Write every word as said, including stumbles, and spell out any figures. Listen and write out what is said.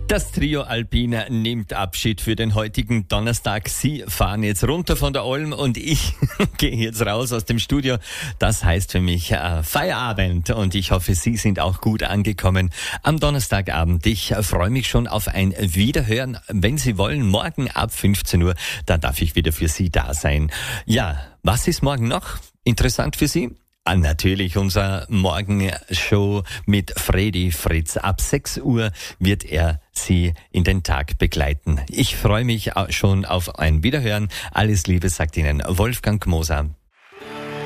Das Trio Alpina nimmt Abschied für den heutigen Donnerstag. Sie fahren jetzt runter von der Olm und ich gehe jetzt raus aus dem Studio. Das heißt für mich äh, Feierabend und ich hoffe, Sie sind auch gut angekommen am Donnerstagabend. Ich äh, freue mich schon auf ein Wiederhören. Wenn Sie wollen, morgen ab fünfzehn Uhr, da darf ich wieder für Sie da sein. Ja, was ist morgen noch interessant für Sie? Ah, natürlich unser Morgenshow mit Fredi Fritz. Ab sechs Uhr wird er Sie in den Tag begleiten. Ich freue mich schon auf ein Wiederhören. Alles Liebe, sagt Ihnen Wolfgang Moser.